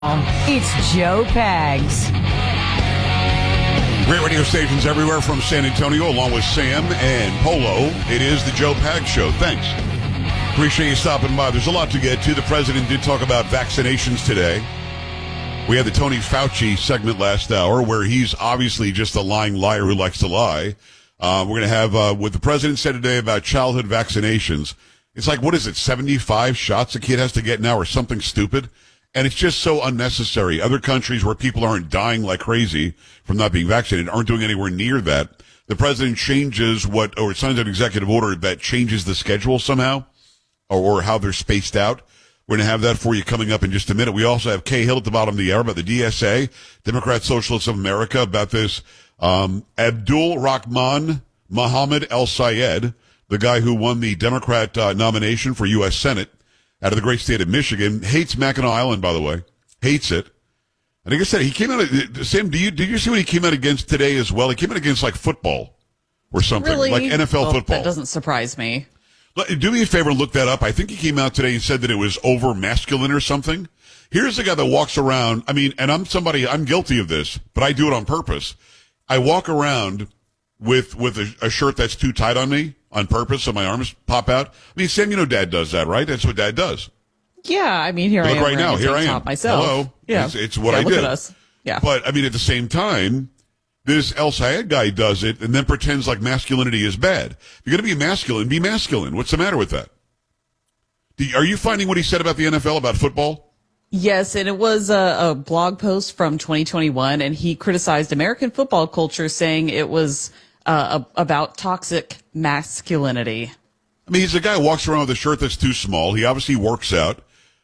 It's Joe Pags. Great radio stations everywhere from San Antonio, along with Sam and Polo. It is the Joe Pags Show. Thanks. Appreciate you stopping by. There's a lot to get to. The president did talk about vaccinations today. We had the Tony Fauci segment last hour where he's obviously just a lying liar who likes to lie. We're going to have what the president said today about childhood vaccinations. It's like, what is it, 75 shots a kid has to get now or something stupid? And it's just so unnecessary. Other countries where people aren't dying like crazy from not being vaccinated aren't doing anywhere near that. The president changes or signs an executive order that changes the schedule somehow or how they're spaced out. We're going to have that for you coming up in just a minute. We also have Kay Hill at the bottom of the hour about the DSA, Democrat Socialists of America, about this Abdul Rahman Mohammed El Sayed, the guy who won the Democrat nomination for U.S. Senate out of the great state of Michigan, hates Mackinac Island, by the way, hates it. And like I said, he came out, Sam, did you see what he came out against today as well? He came out against like football or something, really? Like NFL football. That doesn't surprise me. Do me a favor and look that up. I think he came out today and said that it was over masculine or something. Here's the guy that walks around. I mean, and I'm guilty of this, but I do it on purpose. I walk around with a shirt that's too tight on me on purpose so my arms pop out. I mean, Sam, you know Dad does that, right? That's what Dad does. Yeah, I mean, here I am right now. Here I am. Myself. Hello. Yeah. It's what I look do. At us. Yeah. But, I mean, at the same time, this El Sayed guy does it and then pretends like masculinity is bad. If you're going to be masculine, be masculine. What's the matter with that? Are you finding what he said about the NFL, about football? Yes, and it was a blog post from 2021, and he criticized American football culture, saying it was about toxic masculinity. I mean, he's a guy who walks around with a shirt that's too small. He obviously works out.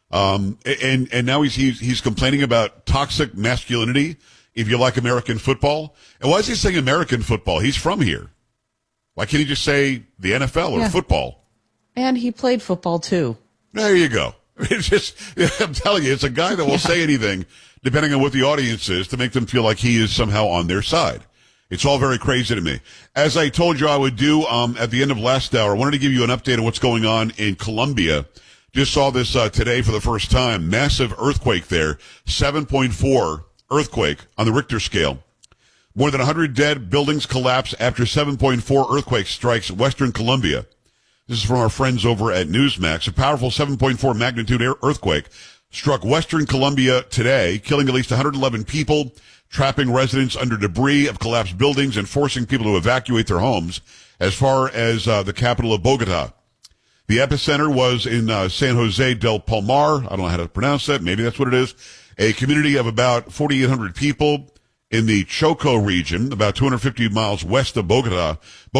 And now he's complaining about toxic masculinity, if you like American football. And why is he saying American football? He's from here. Why can't he just say the NFL or football? And he played football too. There you go. It's just, I'm telling you, it's a guy that will say anything, depending on what the audience is, to make them feel like he is somehow on their side. It's all very crazy to me. As I told you I would do at the end of last hour, I wanted to give you an update on what's going on in Colombia. Just saw this today for the first time. Massive earthquake there. 7.4 earthquake on the Richter scale. More than 100 dead, buildings collapse after 7.4 earthquake strikes western Colombia. This is from our friends over at Newsmax. A powerful 7.4 magnitude earthquake struck western Colombia today, killing at least 111 people, trapping residents under debris of collapsed buildings and forcing people to evacuate their homes as far as the capital of Bogota. The epicenter was in San Jose del Palmar. I don't know how to pronounce that. Maybe that's what it is. A community of about 4,800 people in the Choco region, about 250 miles west of Bogota.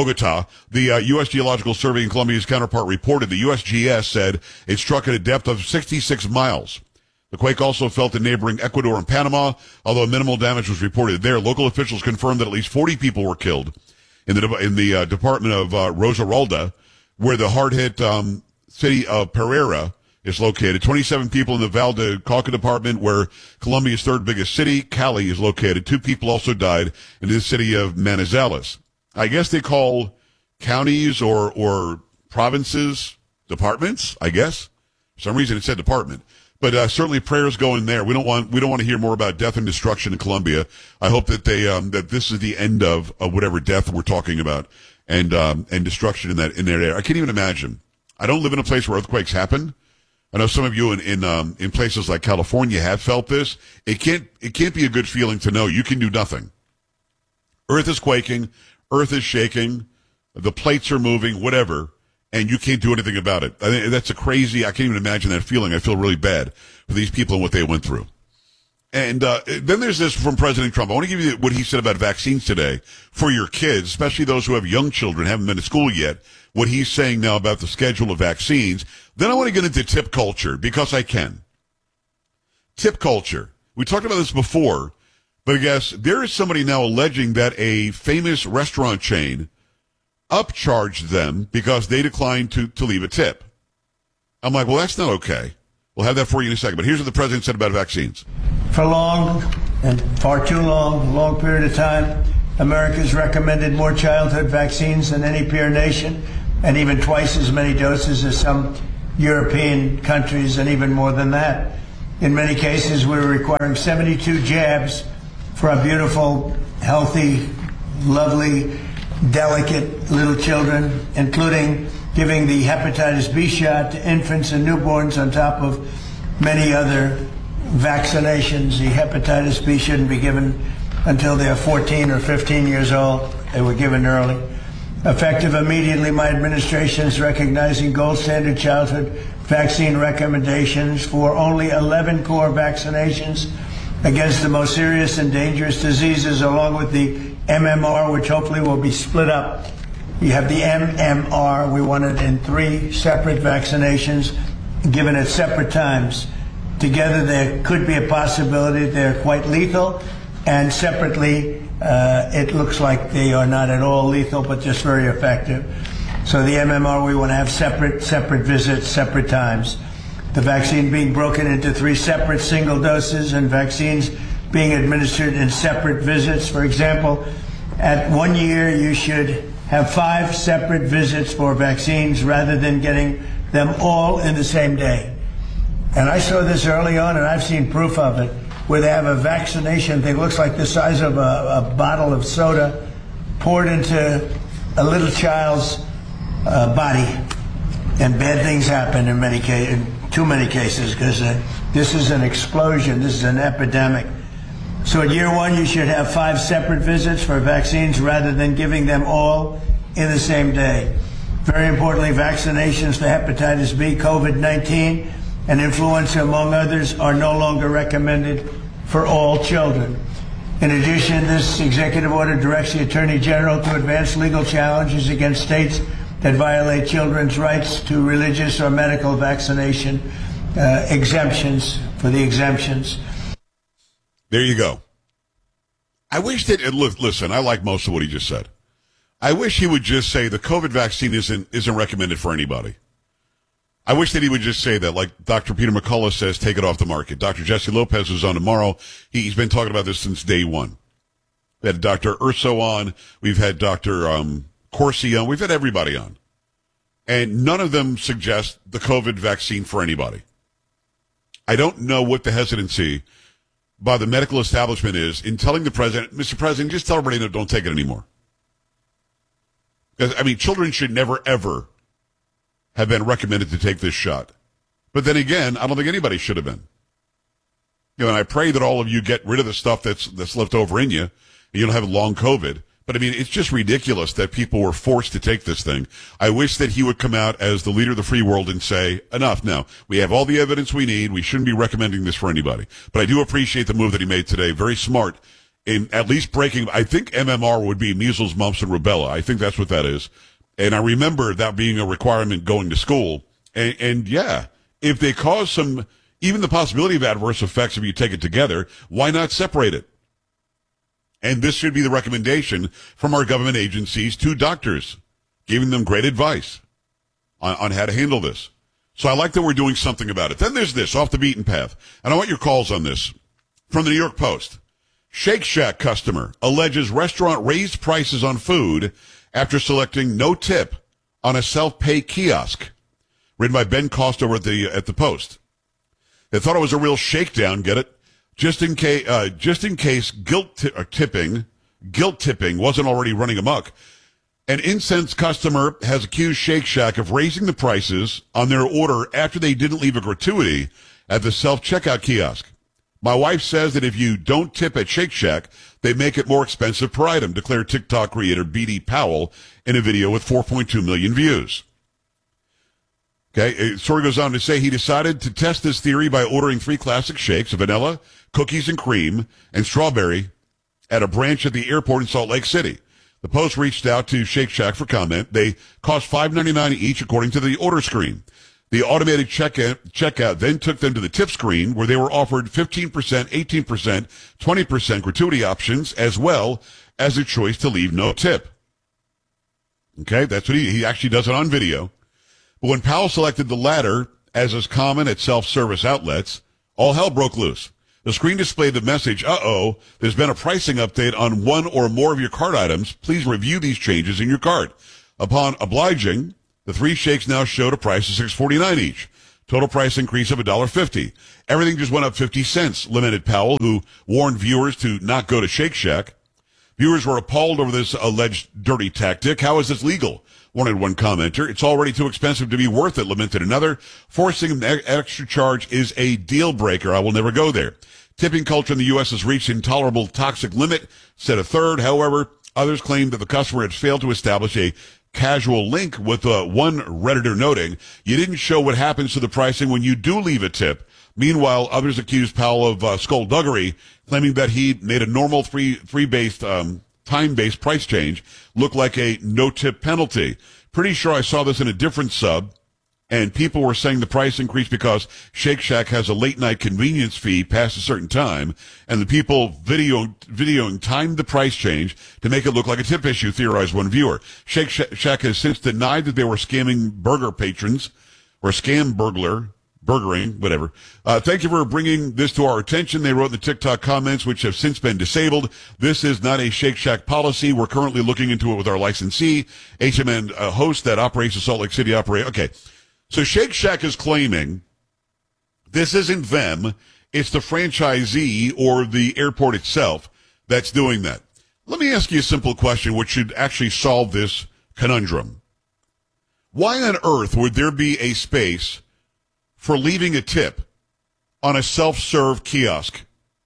The U.S. Geological Survey in Colombia's counterpart reported the USGS said it struck at a depth of 66 miles. The quake also felt in neighboring Ecuador and Panama, although minimal damage was reported there. Local officials confirmed that at least 40 people were killed in the department of Risaralda, where the hard-hit city of Pereira is located. 27 people in the Val de Cauca department, where Colombia's third biggest city, Cali, is located. 2 people also died in the city of Manizales. I guess they call counties or provinces departments, I guess. For some reason it said department. But certainly prayers going there. We don't want to hear more about death and destruction in Colombia. I hope that that this is the end of whatever death we're talking about and destruction in that area. I can't even imagine. I don't live in a place where earthquakes happen. I know some of you in places like California have felt this. It can't be a good feeling to know you can do nothing. Earth is quaking, earth is shaking, the plates are moving, whatever, and you can't do anything about it. I mean, that's I can't even imagine that feeling. I feel really bad for these people and what they went through. And then there's this from President Trump. I want to give you what he said about vaccines today for your kids, especially those who have young children, haven't been to school yet, what he's saying now about the schedule of vaccines. Then I want to get into tip culture, because I can. Tip culture. We talked about this before, but I guess there is somebody now alleging that a famous restaurant chain upcharged them because they declined to leave a tip. I'm like, well, that's not okay. We'll have that for you in a second. But here's what the president said about vaccines. For long and far too long period of time, America's recommended more childhood vaccines than any peer nation, and even twice as many doses as some European countries, and even more than that. In many cases, we're requiring 72 jabs for our beautiful, healthy, lovely, delicate little children, including giving the hepatitis B shot to infants and newborns on top of many other vaccinations. The hepatitis B shouldn't be given until they're 14 or 15 years old. They were given early. Effective immediately, my administration is recognizing gold standard childhood vaccine recommendations for only 11 core vaccinations against the most serious and dangerous diseases, along with the MMR, which hopefully will be split up. You have the MMR. We want it in 3 separate vaccinations given at separate times. Together, there could be a possibility they're quite lethal, and separately, it looks like they are not at all lethal, but just very effective. So the MMR, we want to have separate visits, separate times. The vaccine being broken into 3 separate single doses, and vaccines being administered in separate visits. For example, at 1 year, you should have 5 separate visits for vaccines rather than getting them all in the same day. And I saw this early on, and I've seen proof of it, where they have a vaccination thing, looks like the size of a bottle of soda, poured into a little child's body, and bad things happen in many cases, in too many cases, because this is an explosion, this is an epidemic. So at year 1, you should have 5 separate visits for vaccines rather than giving them all in the same day. Very importantly, vaccinations for hepatitis B, COVID-19, and influenza, among others, are no longer recommended for all children. In addition, this executive order directs the Attorney General to advance legal challenges against states that violate children's rights to religious or medical vaccination exemptions for the exemptions. There you go. I wish that, listen, I like most of what he just said. I wish he would just say the COVID vaccine isn't recommended for anybody. I wish that he would just say that, like Dr. Peter McCullough says, take it off the market. Dr. Jesse Lopez is on tomorrow. He's been talking about this since day one. We had Dr. Urso on. We've had Dr. Corsi on. We've had everybody on. And none of them suggest the COVID vaccine for anybody. I don't know what the hesitancy by the medical establishment is in telling the president, Mr. President, just tell everybody don't take it anymore. Because, I mean, children should never, ever have been recommended to take this shot. But then again, I don't think anybody should have been. You know, and I pray that all of you get rid of the stuff that's left over in you, and you don't have long COVID. But I mean, it's just ridiculous that people were forced to take this thing. I wish that he would come out as the leader of the free world and say, enough now. We have all the evidence we need. We shouldn't be recommending this for anybody. But I do appreciate the move that he made today. Very smart in at least breaking, I think MMR would be measles, mumps, and rubella. I think that's what that is. And I remember that being a requirement going to school. And yeah, if they cause some, even the possibility of adverse effects if you take it together, why not separate it? And this should be the recommendation from our government agencies to doctors, giving them great advice on how to handle this. So I like that we're doing something about it. Then there's this, off the beaten path. And I want your calls on this. From the New York Post. Shake Shack customer alleges restaurant raised prices on food after selecting no tip on a self-pay kiosk. Written by Ben Cost over at the Post. They thought it was a real shakedown, get it? Just in case guilt tipping wasn't already running amok. An incensed customer has accused Shake Shack of raising the prices on their order after they didn't leave a gratuity at the self-checkout kiosk. My wife says that if you don't tip at Shake Shack, they make it more expensive per item, declared TikTok creator B.D. Powell in a video with 4.2 million views. Okay, story goes on to say he decided to test this theory by ordering 3 classic shakes, vanilla, cookies and cream, and strawberry at a branch at the airport in Salt Lake City. The Post reached out to Shake Shack for comment. They cost $5.99 each according to the order screen. The automated checkout then took them to the tip screen where they were offered 15%, 18%, 20% gratuity options as well as a choice to leave no tip. Okay, that's what he actually does it on video. But when Powell selected the latter, as is common at self-service outlets, all hell broke loose. The screen displayed the message, there's been a pricing update on one or more of your cart items. Please review these changes in your cart. Upon obliging, the 3 shakes now showed a price of $6.49 each. Total price increase of $1.50. Everything just went up 50 cents, lamented Powell, who warned viewers to not go to Shake Shack. Viewers were appalled over this alleged dirty tactic. How is this legal? Wanted one commenter. It's already too expensive to be worth it, lamented another. Forcing an extra charge is a deal breaker. I will never go there. Tipping culture in the U.S. has reached intolerable toxic limit, said a third. However, others claim that the customer has failed to establish a casual link, with one Redditor noting, you didn't show what happens to the pricing when you do leave a tip. Meanwhile, others accused Powell of skullduggery, claiming that he made a normal time-based price change look like a no-tip penalty. Pretty sure I saw this in a different sub, and people were saying the price increased because Shake Shack has a late-night convenience fee past a certain time, and the people videoing timed the price change to make it look like a tip issue, theorized one viewer. Shake Shack has since denied that they were scamming burger patrons, or burgering, whatever. Thank you for bringing this to our attention. They wrote in the TikTok comments, which have since been disabled. This is not a Shake Shack policy. We're currently looking into it with our licensee, HMN host that operates the Salt Lake City operation. Okay. So Shake Shack is claiming this isn't them, it's the franchisee or the airport itself that's doing that. Let me ask you a simple question which should actually solve this conundrum. Why on earth would there be a space for leaving a tip on a self-serve kiosk?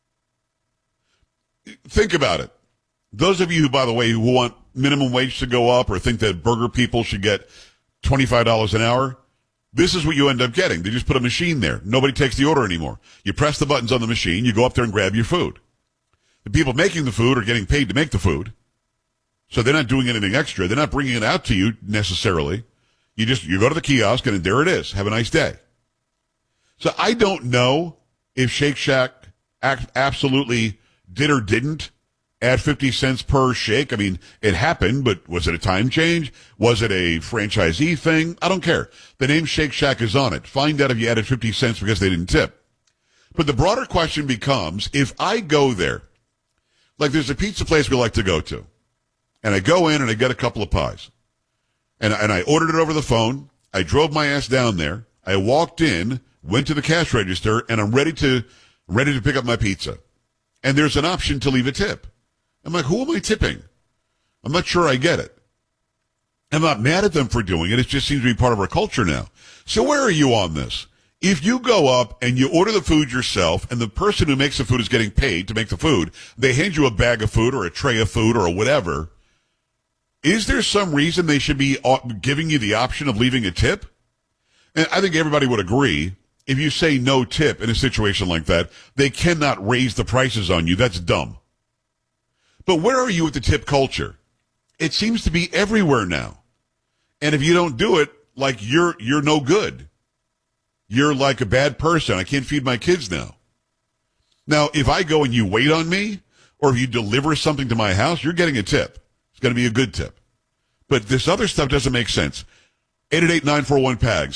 Think about it. Those of you, by the way, who want minimum wage to go up or think that burger people should get $25 an hour, this is what you end up getting. They just put a machine there. Nobody takes the order anymore. You press the buttons on the machine, you go up there and grab your food. The people making the food are getting paid to make the food, so they're not doing anything extra. They're not bringing it out to you necessarily. You go to the kiosk and there it is. Have a nice day. So I don't know if Shake Shack absolutely did or didn't add 50 cents per shake. I mean, it happened, but was it a time change? Was it a franchisee thing? I don't care. The name Shake Shack is on it. Find out if you added 50 cents because they didn't tip. But the broader question becomes, if I go there, like there's a pizza place we like to go to, and I go in and I get a couple of pies, and I ordered it over the phone. I drove my ass down there. I walked in, went to the cash register, and I'm ready to pick up my pizza. And there's an option to leave a tip. I'm like, who am I tipping? I'm not sure I get it. I'm not mad at them for doing it. It just seems to be part of our culture now. So where are you on this? If you go up and you order the food yourself and the person who makes the food is getting paid to make the food, they hand you a bag of food or a tray of food or whatever, is there some reason they should be giving you the option of leaving a tip? And I think everybody would agree, if you say no tip in a situation like that, they cannot raise the prices on you. That's dumb. But where are you with the tip culture? It seems to be everywhere now. And if you don't do it, like you're no good. You're like a bad person. I can't feed my kids now. Now, if I go and you wait on me, or if you deliver something to my house, you're getting a tip. It's going to be a good tip. But this other stuff doesn't make sense. 888-941-PAGS.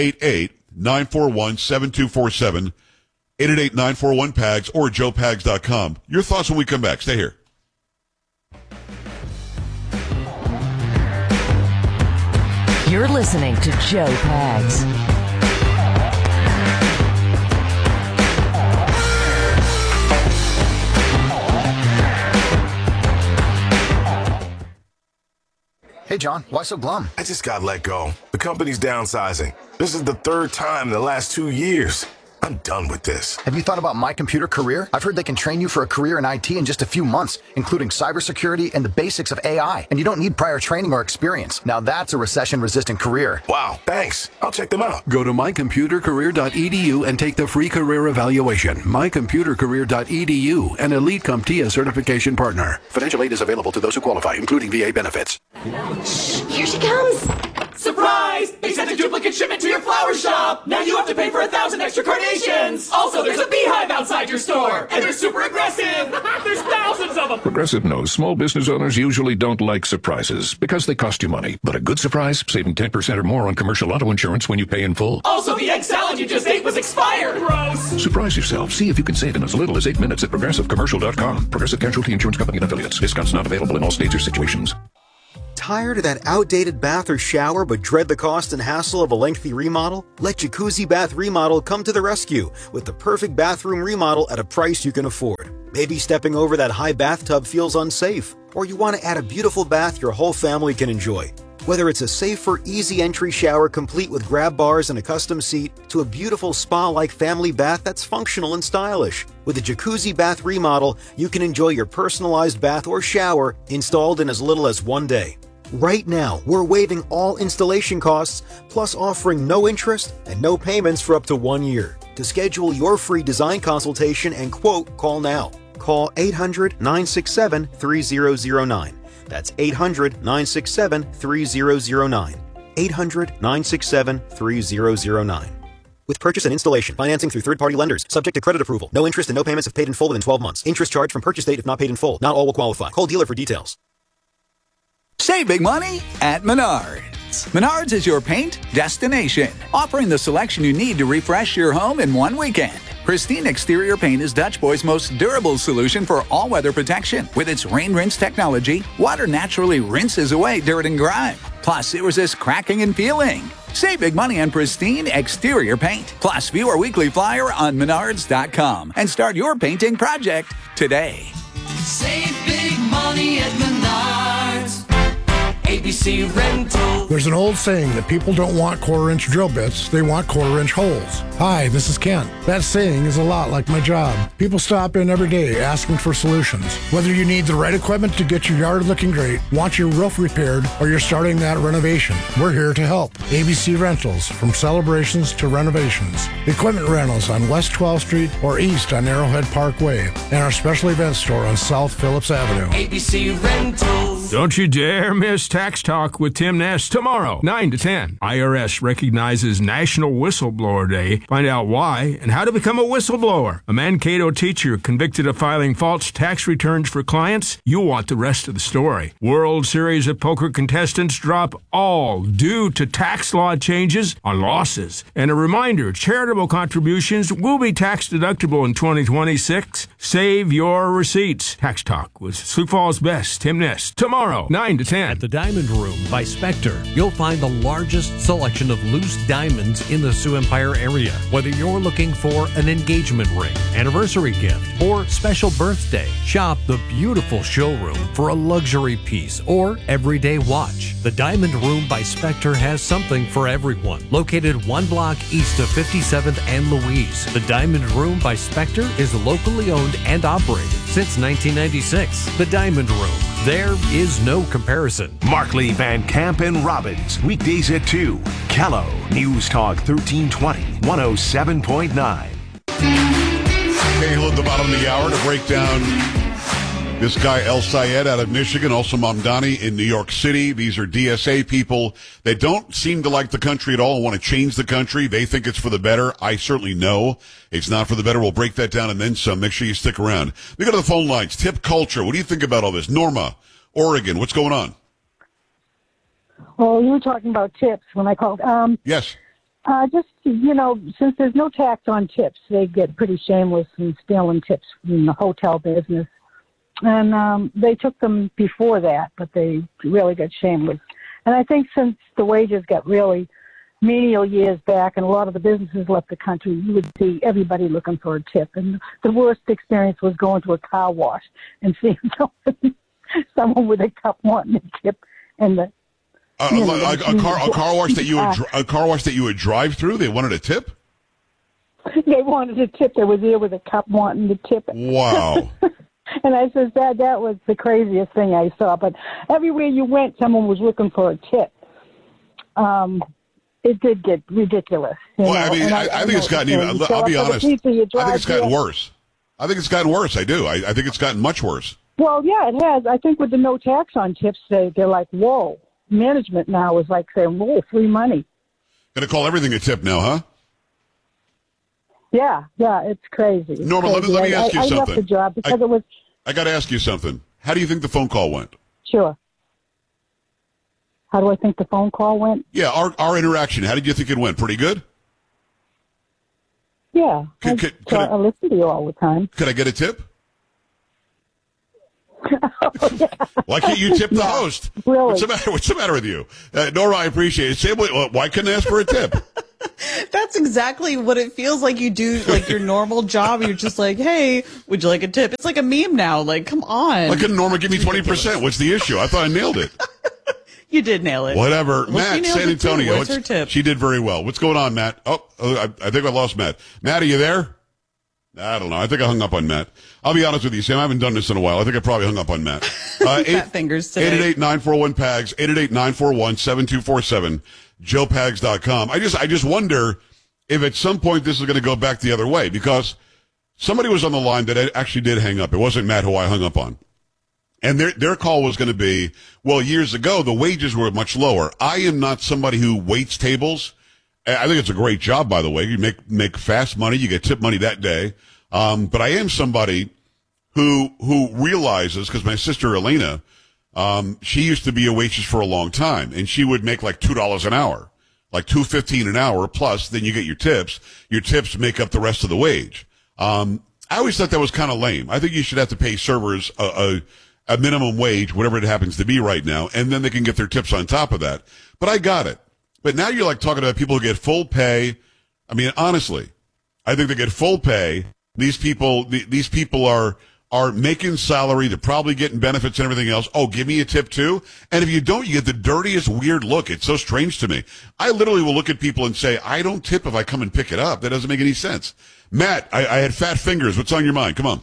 888-941-7247. 888-941-PAGS or joepags.com. Your thoughts when we come back. Stay here. You're listening to Joe Pags. Hey, John, why so glum? I just got let go. The company's downsizing. This is the third time in the last 2 years. I'm done with this. Have you thought about My Computer Career? I've heard they can train you for a career in IT in just a few months, including cybersecurity and the basics of AI. And you don't need prior training or experience. Now that's a recession-resistant career. Wow, thanks. I'll check them out. Go to mycomputercareer.edu and take the free career evaluation. mycomputercareer.edu, an Elite CompTIA certification partner. Financial aid is available to those who qualify, including VA benefits. Here she comes! Surprise! They sent a duplicate shipment to your flower shop! Now you have to pay for 1,000 extra carnations! Also, there's a beehive outside your store! And they're super aggressive! There's thousands of them! Progressive knows small business owners usually don't like surprises because they cost you money. But a good surprise, saving 10% or more on commercial auto insurance when you pay in full. Also, the egg salad you just ate was expired! Gross! Surprise yourself. See if you can save in as little as 8 minutes at progressivecommercial.com. Progressive Casualty Insurance Company and Affiliates. Discounts not available in all states or situations. Tired of that outdated bath or shower but dread the cost and hassle of a lengthy remodel? Let Jacuzzi Bath Remodel come to the rescue with the perfect bathroom remodel at a price you can afford. Maybe stepping over that high bathtub feels unsafe, or you want to add a beautiful bath your whole family can enjoy. Whether it's a safer, easy entry shower complete with grab bars and a custom seat, to a beautiful spa-like family bath that's functional and stylish. With a Jacuzzi Bath Remodel, you can enjoy your personalized bath or shower installed in as little as 1 day. Right now, we're waiving all installation costs, plus offering no interest and no payments for up to 1 year. To schedule your free design consultation and quote, call now. Call 800-967-3009. That's 800-967-3009. 800-967-3009. With purchase and installation, financing through third-party lenders, subject to credit approval. No interest and no payments if paid in full within 12 months. Interest charged from purchase date if not paid in full. Not all will qualify. Call dealer for details. Save big money at Menards. Menards is your paint destination, offering the selection you need to refresh your home in one weekend. Pristine Exterior Paint is Dutch Boy's most durable solution for all-weather protection. With its rain rinse technology, water naturally rinses away dirt and grime. Plus, it resists cracking and peeling. Save big money on Pristine Exterior Paint. Plus, view our weekly flyer on Menards.com and start your painting project today. Save big money at Menards. ABC Rental. There's an old saying that people don't want quarter-inch drill bits, they want quarter-inch holes. Hi, this is Kent. That saying is a lot like my job. People stop in every day asking for solutions. Whether you need the right equipment to get your yard looking great, want your roof repaired, or you're starting that renovation, we're here to help. ABC Rentals, from celebrations to renovations. Equipment rentals on West 12th Street or east on Arrowhead Parkway, and our special events store on South Phillips Avenue. ABC Rentals. Don't you dare miss Tax Talk with Tim Ness tomorrow, 9 to 10. IRS recognizes National Whistleblower Day. Find out why and how to become a whistleblower. A Mankato teacher convicted of filing false tax returns for clients? You'll want the rest of the story. World Series of Poker contestants drop all due to tax law changes on losses. And a reminder, charitable contributions will be tax deductible in 2026. Save your receipts. Tax Talk with Sioux Falls Best, Tim Ness, tomorrow, 9 to 10. At the Diamond Room by Spectre, you'll find the largest selection of loose diamonds in the Sioux Empire area. Whether you're looking for an engagement ring, anniversary gift, or special birthday, shop the beautiful showroom for a luxury piece or everyday watch. The Diamond Room by Spectre has something for everyone. Located 1 block east of 57th and Louise, the Diamond Room by Spectre is locally owned and operated since 1996. The Diamond Room. There is no comparison. Markley, Van Camp, and Robbins. Weekdays at 2. Callow. News Talk 1320. 107.9. Okay, hello at the bottom of the hour to break down this guy El Sayed out of Michigan, also Mamdani in New York City. These are DSA people that don't seem to like the country at all and want to change the country. They think it's for the better. I certainly know it's not for the better. We'll break that down and then some. Make sure you stick around. We go to the phone lines. Tip culture. What do you think about all this? Norma, Oregon, what's going on? Well, you were talking about tips when I called. Yes. Just, since there's no tax on tips, they get pretty shameless in stealing tips from the hotel business. And they took them before that, but they really got shameless. And I think since the wages got really menial years back and a lot of the businesses left the country, you would see everybody looking for a tip. And the worst experience was going to a car wash and seeing someone with a cup wanting a tip. And the a car wash that you would drive through. They wanted a tip. They wanted a tip. They were there with a cup wanting to tip. Wow. And I said that was the craziest thing I saw. But everywhere you went, someone was looking for a tip. It did get ridiculous. I think it's gotten even. I'll be honest. I think it's gotten worse. I think it's gotten worse. I do. I think it's gotten much worse. Well, yeah, it has. I think with the no tax on tips, they're like, whoa. Management now is like saying, whoa, free money. Gonna call everything a tip now, huh? Yeah, it's crazy. Norma, let me ask you something. I left the job because it was... I got to ask you something. How do you think the phone call went? Sure. How do I think the phone call went? Yeah, our interaction. How did you think it went? Pretty good? Yeah. I listen to you all the time. Could I get a tip? Why can't you tip the host? Really? What's the matter with you? Nora, I appreciate it. Same way, why couldn't I ask for a tip? That's exactly what it feels like you do, like your normal job. You're just like, hey, would you like a tip? It's like a meme now. Like, come on. Why couldn't Norma give me 20%? What's the issue? I thought I nailed it. You did nail it. Whatever. Well, Matt, San Antonio. What's her tip? She did very well. What's going on, Matt? I think I lost Matt. Matt, are you there? I don't know. I think I hung up on Matt. I'll be honest with you, Sam. I haven't done this in a while. I think I probably hung up on Matt. Fat fingers today. 888-941-PAGS, 888-941-7247, joepags.com. I just wonder if at some point this is going to go back the other way, because somebody was on the line that actually did hang up. It wasn't Matt who I hung up on. And their call was going to be, well, years ago, the wages were much lower. I am not somebody who waits tables. I think it's a great job, by the way. You make fast money. You get tip money that day. But I am somebody who realizes, because my sister Elena, she used to be a waitress for a long time, and she would make like $2 an hour, like $2.15 an hour, plus then you get your tips. Your tips make up the rest of the wage. I always thought that was kind of lame. I think you should have to pay servers a minimum wage, whatever it happens to be right now, and then they can get their tips on top of that. But I got it. But now you're like talking about people who get full pay. I mean, honestly, I think they get full pay. These people are making salary. They're probably getting benefits and everything else. Oh, give me a tip too. And if you don't, you get the dirtiest, weird look. It's so strange to me. I literally will look at people and say, I don't tip if I come and pick it up. That doesn't make any sense. Matt, I had fat fingers. What's on your mind? Come on.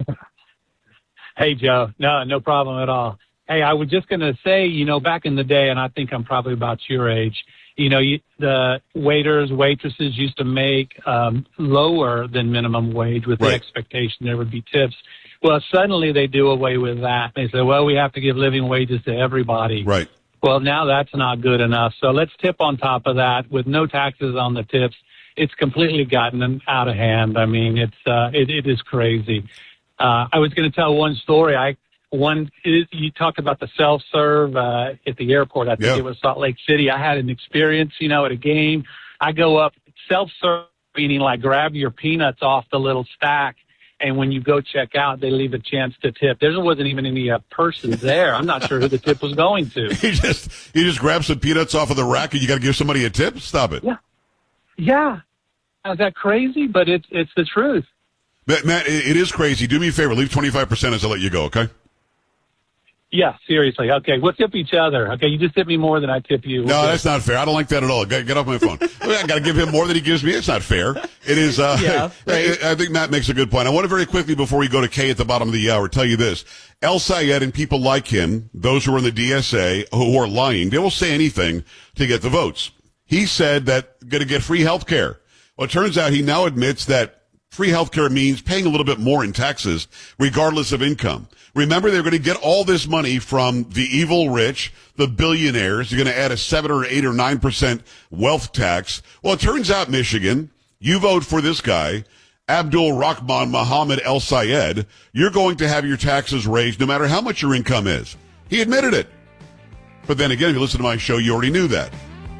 Hey, Joe. No problem at all. Hey, I was just going to say, back in the day, and I think I'm probably about your age, the waiters, waitresses used to make lower than minimum wage with the expectation there would be tips. Well, suddenly they do away with that. They say, well, we have to give living wages to everybody. Right. Well, now that's not good enough. So let's tip on top of that with no taxes on the tips. It's completely gotten out of hand. I mean, it is crazy. I was going to tell one story. You talked about the self-serve at the airport. I think it was Salt Lake City. I had an experience, at a game. I go up, self-serve, meaning like grab your peanuts off the little stack, and when you go check out, they leave a chance to tip. There wasn't even any persons there. I'm not sure who the tip was going to. You just grab some peanuts off of the rack and you got to give somebody a tip? Stop it. Yeah. Is that crazy? But it's the truth. Matt, it is crazy. Do me a favor. Leave 25% as I let you go, okay? Yeah, seriously. Okay, we'll tip each other. Okay, you just tip me more than I tip you. No, that's not fair. I don't like that at all. Get off my phone. I got to give him more than he gives me. It's not fair. It is. Yeah, right. I think Matt makes a good point. I want to very quickly, before we go to Kay at the bottom of the hour, tell you this. El Sayed and people like him, those who are in the DSA, who are lying, they will say anything to get the votes. He said that going to get free health care. Well, it turns out he now admits that free health care means paying a little bit more in taxes, regardless of income. Remember, they're going to get all this money from the evil rich, the billionaires. You're going to add a 7 or 8 or 9% wealth tax. Well, it turns out, Michigan, you vote for this guy, Abdul Rahman Mohammed El Sayed, you're going to have your taxes raised no matter how much your income is. He admitted it. But then again, if you listen to my show, you already knew that.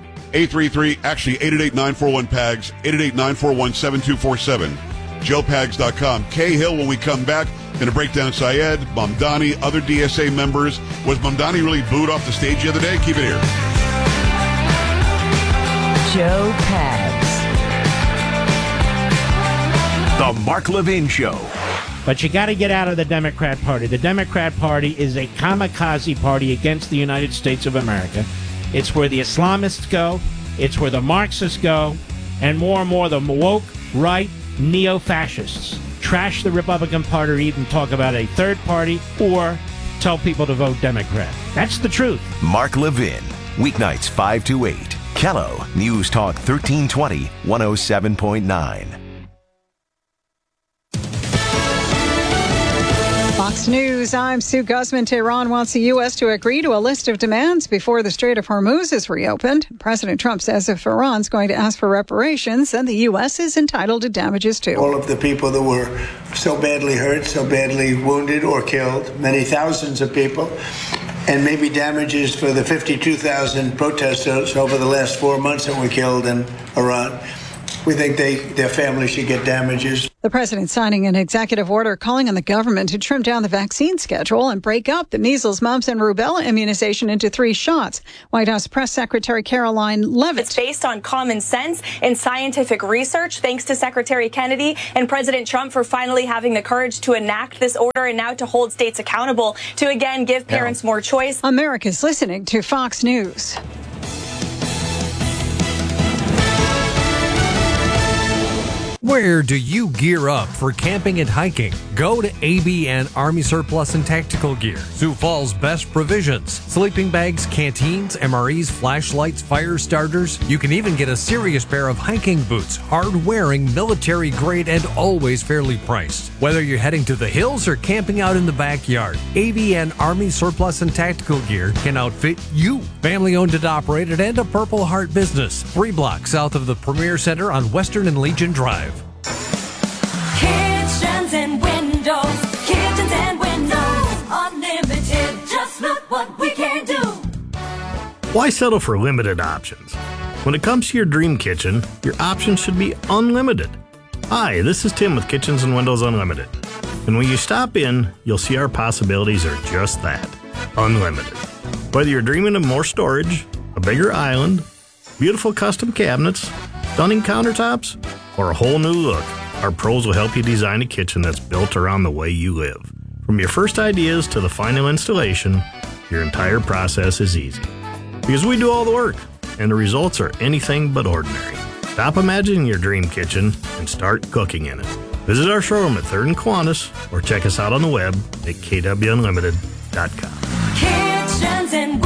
888-941-PAGS, 888-941-7247, joepags.com. Kay Hill, when we come back, going to break down Sayed, Mamdani, other DSA members. Was Mamdani really booed off the stage the other day? Keep it here. Joe Pags. The Mark Levin Show. But you got to get out of the Democrat Party. The Democrat Party is a kamikaze party against the United States of America. It's where the Islamists go. It's where the Marxists go. And more the woke, right, neo-fascists trash the Republican Party or even talk about a third party or tell people to vote Democrat. That's the truth. Mark Levin, weeknights 5 to 8. Kello, News Talk 1320, 107.9. Fox News, I'm Sue Guzman. Tehran wants the U.S. to agree to a list of demands before the Strait of Hormuz is reopened. President Trump says if Iran's going to ask for reparations, then the U.S. is entitled to damages too. All of the people that were so badly hurt, so badly wounded or killed, many thousands of people, and maybe damages for the 52,000 protesters over the last 4 months that were killed in Iran. We think their families should get damages. The president signing an executive order calling on the government to trim down the vaccine schedule and break up the measles, mumps, and rubella immunization into 3 shots. White House Press Secretary Caroline Leavitt. It's based on common sense and scientific research, thanks to Secretary Kennedy and President Trump for finally having the courage to enact this order and now to hold states accountable to, again, give parents more choice. America's listening to Fox News. Where do you gear up for camping and hiking? Go to ABN Army Surplus and Tactical Gear. Sioux Falls best provisions. Sleeping bags, canteens, MREs, flashlights, fire starters. You can even get a serious pair of hiking boots. Hard-wearing, military grade, and always fairly priced. Whether you're heading to the hills or camping out in the backyard, ABN Army Surplus and Tactical Gear can outfit you. Family owned and operated and a Purple Heart business. 3 blocks south of the Premier Center on Western and Legion Drive. Kitchens and windows, unlimited. Just look what we can do. Why settle for limited options? When it comes to your dream kitchen, your options should be unlimited. Hi, this is Tim with Kitchens and Windows Unlimited. And when you stop in, you'll see our possibilities are just that, unlimited. Whether you're dreaming of more storage, a bigger island, beautiful custom cabinets, stunning countertops, or a whole new look, our pros will help you design a kitchen that's built around the way you live. From your first ideas to the final installation, your entire process is easy. Because we do all the work, and the results are anything but ordinary. Stop imagining your dream kitchen and start cooking in it. Visit our showroom at 3rd and Kiwanis or check us out on the web at kwunlimited.com. Kitchens and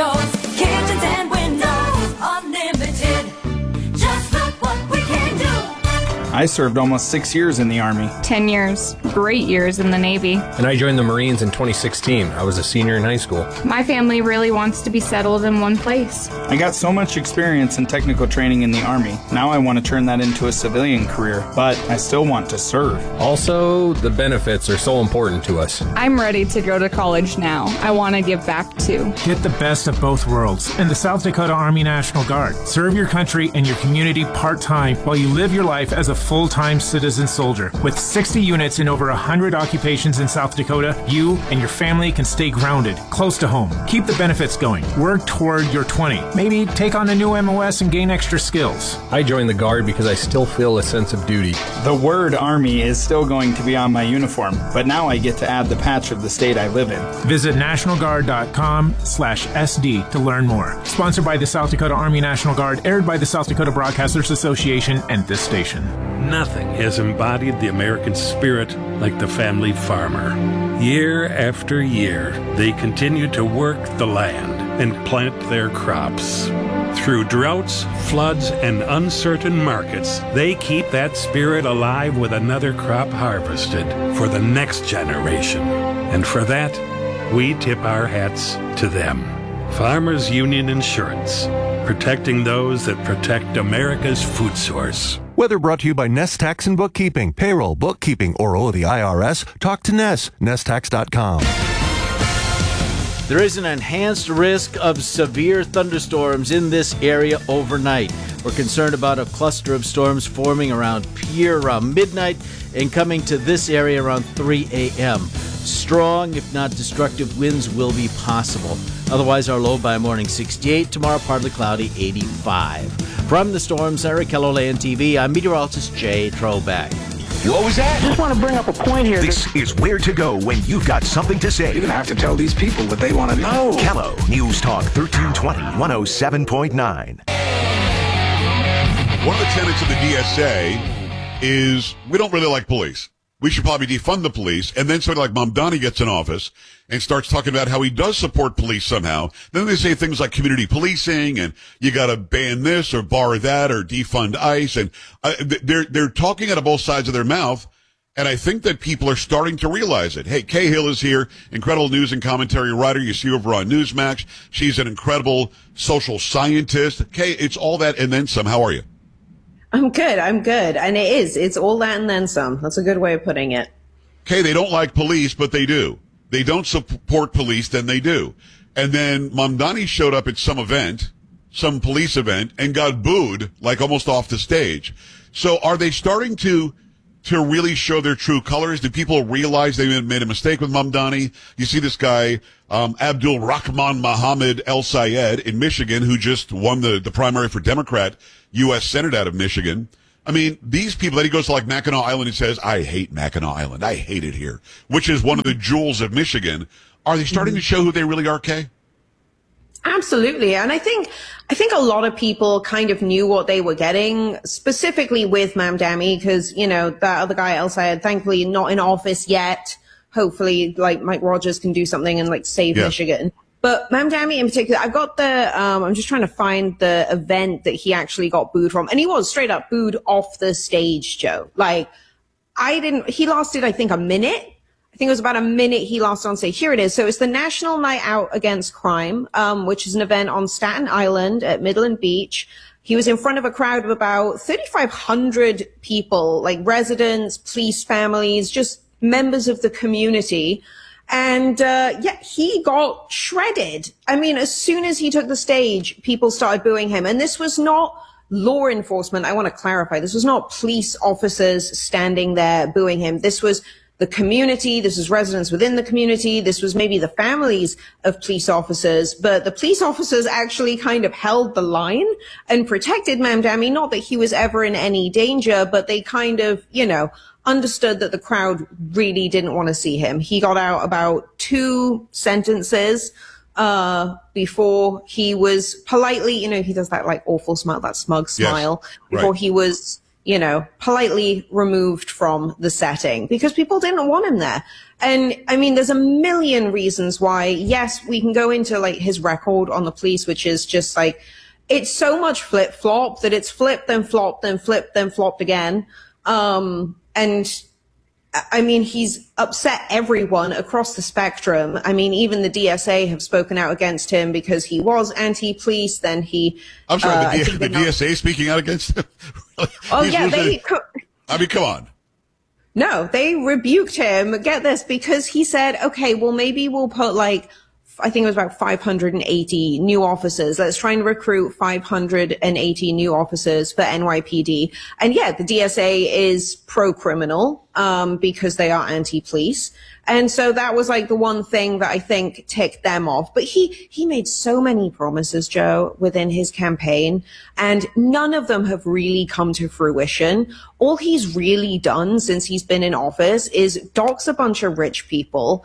windows, unlimited. Just look what we can do. I served almost 6 years in the Army. 10 years. Great years in the Navy. And I joined the Marines in 2016. I was a senior in high school. My family really wants to be settled in one place. I got so much experience and technical training in the Army. Now I want to turn that into a civilian career, but I still want to serve. Also, the benefits are so important to us. I'm ready to go to college now. I want to give back too. Get the best of both worlds in the South Dakota Army National Guard. Serve your country and your community part-time while you live your life as a full-time citizen soldier. With 60 units in over 100 occupations in South Dakota, you and your family can stay grounded, close to home. Keep the benefits going. Work toward your 20. Maybe take on a new MOS and gain extra skills. I joined the Guard because I still feel a sense of duty. The word Army is still going to be on my uniform, but now I get to add the patch of the state I live in. Visit nationalguard.com/SD to learn more. Sponsored by the South Dakota Army National Guard, aired by the South Dakota Broadcasters Association and this station. Nothing has embodied the American spirit like the family farmer. Year after year, they continue to work the land and plant their crops. Through droughts, floods, and uncertain markets, they keep that spirit alive with another crop harvested for the next generation. And for that, we tip our hats to them. Farmers Union Insurance, protecting those that protect America's food source. Weather brought to you by Nest Tax and Bookkeeping. Payroll, bookkeeping, or the IRS. Talk to Nest. NestTax.com. There is an enhanced risk of severe thunderstorms in this area overnight. We're concerned about a cluster of storms forming around Pierre around midnight and coming to this area around 3 a.m. Strong, if not destructive, winds will be possible. Otherwise, our low by morning 68. Tomorrow, partly cloudy, 85. From the Storm Center, KELOLAND TV, I'm meteorologist Jay Troback. What was that? Just want to bring up a point here. This is where to go when you've got something to say. You're going to have to tell these people what they want to know. Kello News Talk 1320, 107.9. One of the tenets of the DSA is we don't really like police. We should probably defund the police. And then somebody like Mamdani gets in office and starts talking about how he does support police somehow. Then they say things like community policing and you got to ban this or bar that or defund ICE. And they're talking out of both sides of their mouth. And I think that people are starting to realize it. Hey, Kay Hill is here, incredible news and commentary writer. You see her over on Newsmax. She's an incredible social scientist. Kay, it's all that and then some. How are you? I'm good. And it's all that and then some. That's a good way of putting it. Okay, they don't like police, but they do. They don't support police, then they do. And then Mamdani showed up at some event, some police event, and got booed, like almost off the stage. So are they starting to really show their true colors? Do people realize they made a mistake with Mamdani? You see this guy, Abdul Rahman Mohammed El Sayed in Michigan, who just won the primary for Democrat U.S. Senate out of Michigan. I mean, these people, that he goes to like Mackinac Island and says, I hate Mackinac Island. I hate it here, which is one of the jewels of Michigan. Are they starting to show who they really are, Kay? Absolutely. And I think a lot of people kind of knew what they were getting, specifically with Mamdani, because, you know, that other guy, El Sayed, thankfully not in office yet. Hopefully, like, Mike Rogers can do something and, like, save Michigan. But Mamdani in particular, I've got I'm just trying to find the event that he actually got booed from. And he was straight up booed off the stage, Joe. Like, he lasted, I think, a minute. I think it was about a minute he lasted on stage. Here it is. So it's the National Night Out Against Crime, which is an event on Staten Island at Midland Beach. He was in front of a crowd of about 3,500 people, like residents, police families, just members of the community. And, he got shredded. I mean, as soon as he took the stage, people started booing him. And this was not law enforcement. I want to clarify. This was not police officers standing there booing him. This was the community. This was residents within the community. This was maybe the families of police officers. But the police officers actually kind of held the line and protected Mamdani. Not that he was ever in any danger, but they kind of, you know, understood that the crowd really didn't want to see him. He got out about 2 sentences before he was politely, you know, he does that like awful smile, that smug smile, before he was, you know, politely removed from the setting because people didn't want him there. And I mean, there's a million reasons why. Yes, we can go into like his record on the police, which is just like, it's so much flip flop that it's flipped, then flopped, then flipped, then flopped again. And I mean, he's upset everyone across the spectrum. I mean, even the DSA have spoken out against him because he was anti-police. Then I'm sorry, the DSA speaking out against him? Oh, yeah. I mean, come on. No, they rebuked him. Get this, because he said, okay, well, maybe we'll put like, I think it was about 580 new officers. Let's try and recruit 580 new officers for NYPD. And yeah, the DSA is pro-criminal, because they are anti-police. And so that was like the one thing that I think ticked them off. But he made so many promises, Joe, within his campaign, and none of them have really come to fruition. All he's really done since he's been in office is dox a bunch of rich people,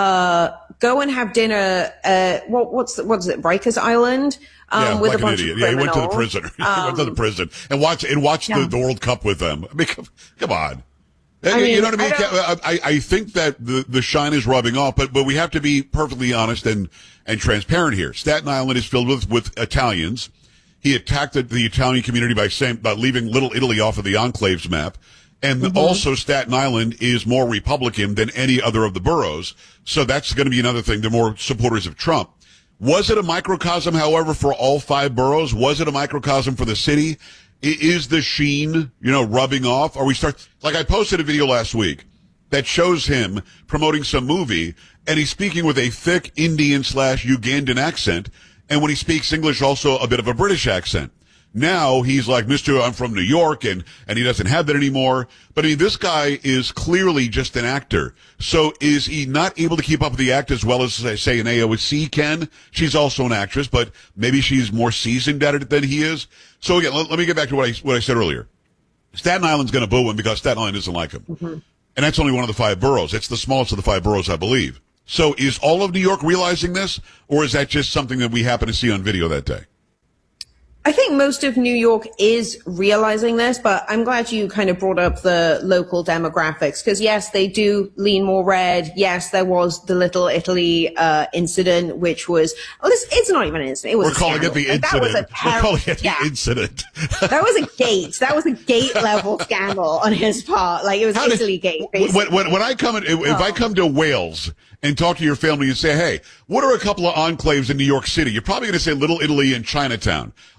go and have dinner, what's it, Rikers Island? With like a bunch an idiot. of Yeah, he went to the criminals. prison. He went to the prison and watched the World Cup with them. I mean, come on. You know what I mean? I think that the shine is rubbing off, but we have to be perfectly honest and transparent here. Staten Island is filled with Italians. He attacked the Italian community by leaving Little Italy off of the enclaves map. And also Staten Island is more Republican than any other of the boroughs. So that's going to be another thing. They're more supporters of Trump. Was it a microcosm, however, for all 5 boroughs? Was it a microcosm for the city? Is the sheen, rubbing off? I posted a video last week that shows him promoting some movie, and he's speaking with a thick Indian/Ugandan accent. And when he speaks English, also a bit of a British accent. Now he's like, Mr. I'm from New York, and he doesn't have that anymore. But I mean, this guy is clearly just an actor. So is he not able to keep up with the act as well as, say, an AOC can? She's also an actress, but maybe she's more seasoned at it than he is. So again, let me get back to what I said earlier. Staten Island's going to boo him because Staten Island doesn't like him. And that's only one of the 5 boroughs. It's the smallest of the 5 boroughs, I believe. So is all of New York realizing this, or is that just something that we happen to see on video that day? I think most of New York is realizing this, but I'm glad you kind of brought up the local demographics, because yes, they do lean more red. Yes, there was the Little Italy incident, which was, it's not even an incident. It was We're calling it the incident. We're calling it the incident. That was a gate level scandal on his part. Like, it was Italy gate. When I come if I come to Wales and talk to your family and say, hey, what are a couple of enclaves in New York City? You're probably going to say Little Italy and Chinatown.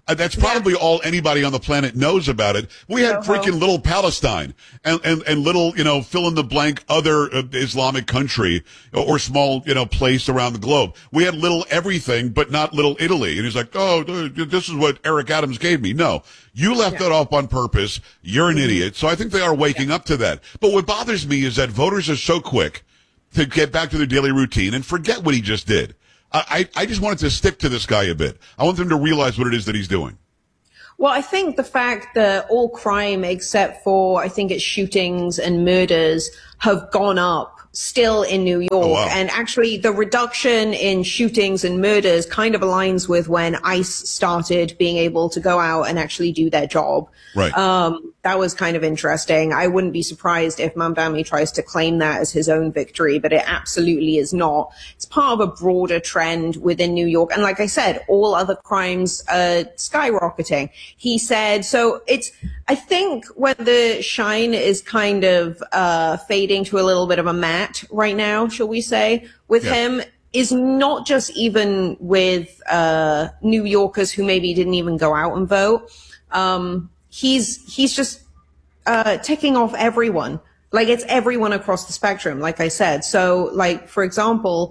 That's probably all anybody on the planet knows about it. We had freaking little Palestine and little, fill in the blank other Islamic country or small, place around the globe. We had little everything, but not little Italy. And he's like, oh, this is what Eric Adams gave me. No, you left that off on purpose. You're an idiot. So I think they are waking up to that. But what bothers me is that voters are so quick to get back to their daily routine and forget what he just did. I just wanted to stick to this guy a bit. I want them to realize what it is that he's doing. Well, I think the fact that all crime except for, I think it's shootings and murders have gone up still in New York. Oh, wow. And actually the reduction in shootings and murders kind of aligns with when ICE started being able to go out and actually do their job. Right. That was kind of interesting. I wouldn't be surprised if Mamdani tries to claim that as his own victory, but it absolutely is not. It's part of a broader trend within New York. And like I said, all other crimes are skyrocketing. He said, so I think when the shine is kind of fading to a little bit of a matte right now, shall we say, with him, is not just even with New Yorkers who maybe didn't even go out and vote. He's just ticking off everyone. Like, it's everyone across the spectrum, like I said. So, like, for example,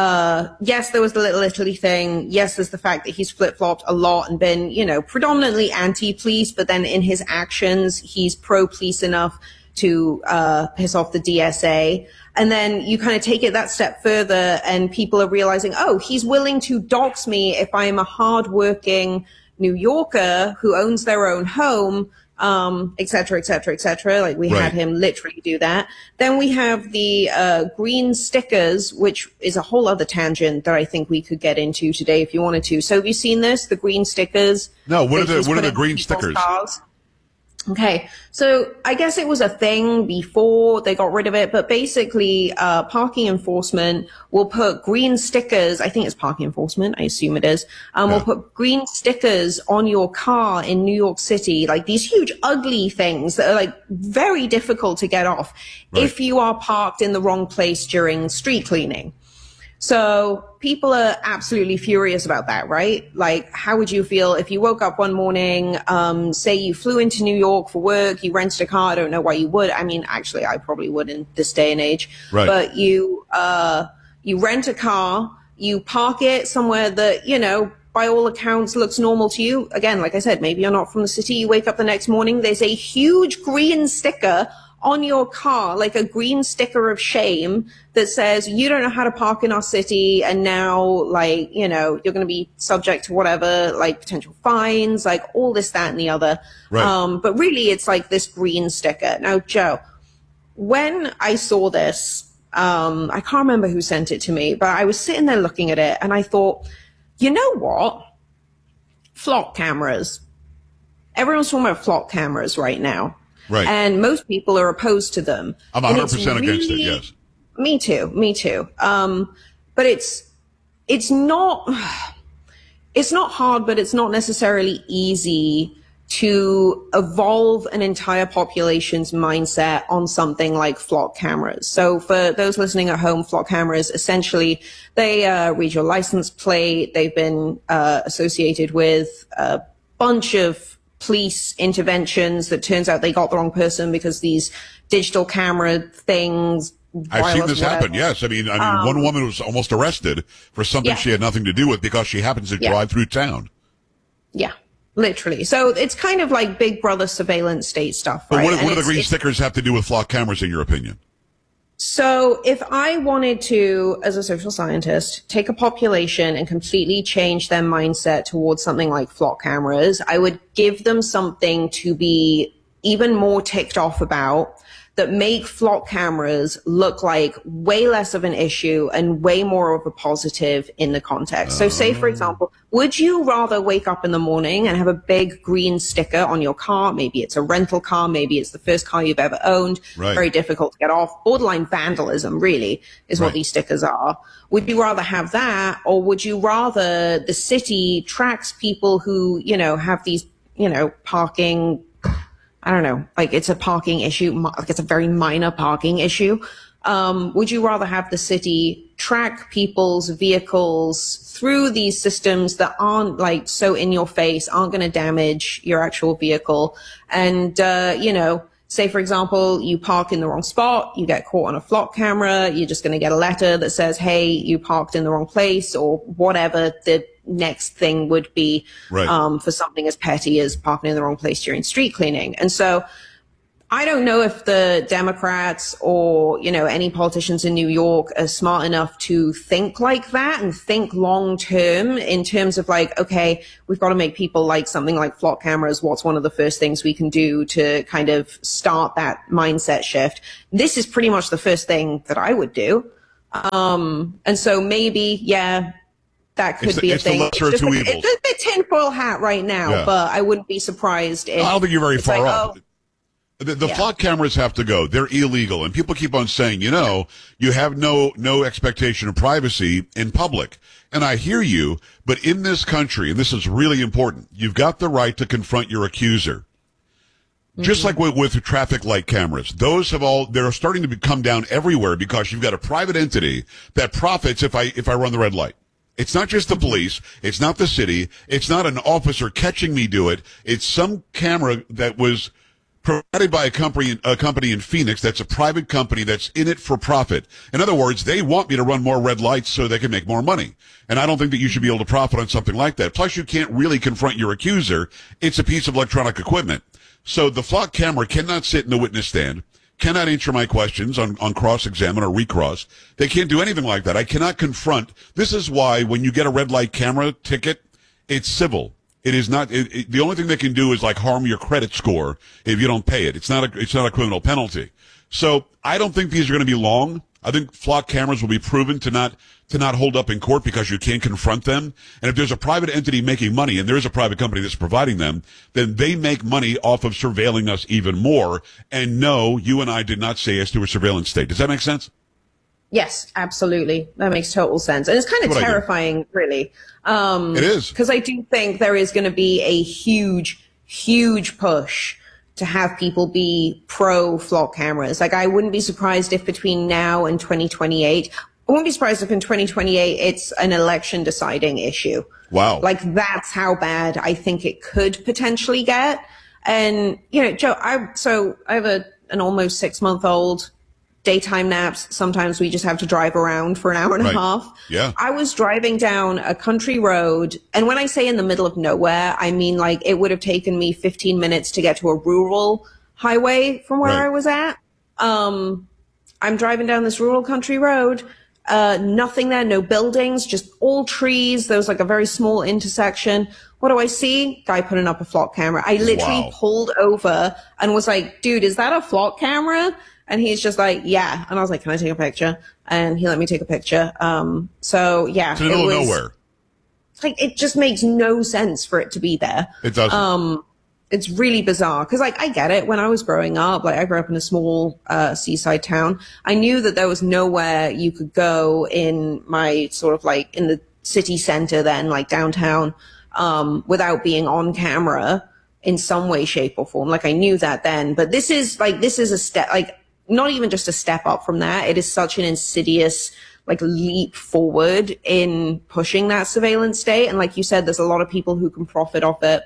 yes, there was the Little Italy thing. Yes, there's the fact that he's flip-flopped a lot and been, predominantly anti-police, but then in his actions, he's pro-police enough to piss off the DSA. And then you kind of take it that step further and people are realizing, oh, he's willing to dox me if I am a hardworking New Yorker who owns their own home, et cetera, et cetera, et cetera. Like, we had him literally do that. Then we have the green stickers, which is a whole other tangent that I think we could get into today if you wanted to. So have you seen this, the green stickers? No, what are the green stickers? Cars? Okay, so I guess it was a thing before they got rid of it, but basically parking enforcement will put green stickers, I think it's parking enforcement, I assume it is, will put green stickers on your car in New York City, like these huge ugly things that are like very difficult to get off if you are parked in the wrong place during street cleaning. So people are absolutely furious about that, right? Like, how would you feel if you woke up one morning, say you flew into New York for work, you rented a car, I don't know why you would. I mean, actually, I probably would in this day and age. Right. But you rent a car, you park it somewhere that, by all accounts looks normal to you. Again, like I said, maybe you're not from the city. You wake up the next morning, there's a huge green sticker on your car, like a green sticker of shame that says, you don't know how to park in our city, and now, like, you're going to be subject to whatever, like, potential fines, like, all this, that, and the other. Right. But really, it's like this green sticker. Now, Joe, when I saw this, I can't remember who sent it to me, but I was sitting there looking at it, and I thought, you know what? Flock cameras. Everyone's talking about flock cameras right now. Right. And most people are opposed to them. I'm 100% against it, yes. Me too. But it's not hard, but it's not necessarily easy to evolve an entire population's mindset on something like flock cameras. So for those listening at home, flock cameras, essentially, they read your license plate. They've been associated with a bunch of police interventions that turns out they got the wrong person because these digital camera things. I've seen this happen, yes. I mean, one woman was almost arrested for something she had nothing to do with because she happens to drive through town. Yeah, literally. So it's kind of like Big Brother surveillance state stuff, right? But what do the green stickers have to do with flock cameras, in your opinion? So if I wanted to, as a social scientist, take a population and completely change their mindset towards something like flock cameras, I would give them something to be even more ticked off about that make flock cameras look like way less of an issue and way more of a positive in the context. So say, for example, would you rather wake up in the morning and have a big green sticker on your car? Maybe it's a rental car. Maybe it's the first car you've ever owned. Right. Very difficult to get off. Borderline vandalism, really, is what these stickers are. Would you rather have that, or would you rather the city tracks people who, have these, parking, I don't know, like it's a parking issue, like it's a very minor parking issue. Would you rather have the city track people's vehicles through these systems that aren't like so in your face, aren't going to damage your actual vehicle. And, you know, say, for example, you park in the wrong spot, you get caught on a flock camera, you're just going to get a letter that says, hey, you parked in the wrong place, or whatever the next thing would be, for something as petty as parking in the wrong place during street cleaning. And so I don't know if the Democrats or, you know, any politicians in New York are smart enough to think like that and think long term in terms of like, okay, we've got to make people like something like flock cameras. What's one of the first things we can do to kind of start that mindset shift? This is pretty much the first thing that I would do. And so maybe, yeah, that could be a thing. It's the lesser of two evils. It's a tinfoil hat right now, but I wouldn't be surprised if. I don't think you're very far like, off. The flock cameras have to go. They're illegal. And people keep on saying, you know, you have no expectation of privacy in public. And I hear you, but in this country, and this is really important, you've got the right to confront your accuser. Just like with traffic light cameras. Those they're starting to come down everywhere because you've got a private entity that profits if I run the red light. It's not just the police. It's not the city. It's not an officer catching me do it. It's some camera that was provided by a company in Phoenix that's a private company that's in it for profit. In other words, they want me to run more red lights so they can make more money. And I don't think that you should be able to profit on something like that. Plus, you can't really confront your accuser. It's a piece of electronic equipment. So the flock camera cannot sit in the witness stand, cannot answer my questions on cross-examine or recross. They can't do anything like that. I cannot confront. This is why when you get a red light camera ticket, it's civil. It is not, the only thing they can do is like harm your credit score if you don't pay it. It's not a criminal penalty. So I don't think these are going to be long. I think flock cameras will be proven to not hold up in court because you can't confront them. And if there's a private entity making money, and there is a private company that's providing them, then they make money off of surveilling us even more. And no, you and I did not say us to a surveillance state. Does that make sense? Yes, absolutely. That makes total sense. And it's kind of terrifying, really. It is. Because I do think there is going to be a huge, huge push to have people be pro flock cameras. Like, I wouldn't be surprised if between now and 2028, I wouldn't be surprised if in 2028 it's an election deciding issue. Wow. Like, that's how bad I think it could potentially get. And, you know, Joe, I have an almost 6-month-old. Daytime naps. Sometimes we just have to drive around for an hour and a half. Yeah. I was driving down a country road. And when I say in the middle of nowhere, I mean like it would have taken me 15 minutes to get to a rural highway from where I was at. I'm driving down this rural country road. Nothing there, no buildings, just all trees. There was like a very small intersection. What do I see? Guy putting up a flock camera. I literally pulled over and was like, dude, is that a flock camera? And he's just like, yeah. And I was like, can I take a picture? And he let me take a picture. So yeah. It's in the middle of nowhere. Like, it just makes no sense for it to be there. It doesn't. It's really bizarre. Cause like, I get it. When I was growing up, like I grew up in a small, seaside town. I knew that there was nowhere you could go in my sort of like in the city center then, like downtown, without being on camera in some way, shape or form. Like I knew that then, but this is a step, like, not even just a step up from that. It is such an insidious, like, leap forward in pushing that surveillance state. And like you said, there's a lot of people who can profit off it.